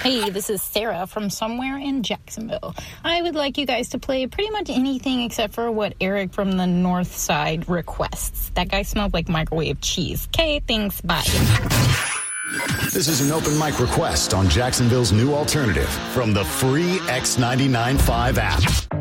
Hey, this is Sarah from somewhere in Jacksonville. I would like you guys to play pretty much anything except for what Eric from the North Side requests. That guy smelled like microwave cheese. Okay, thanks, bye. This is an open mic request on Jacksonville's new alternative from the free X99.5 app.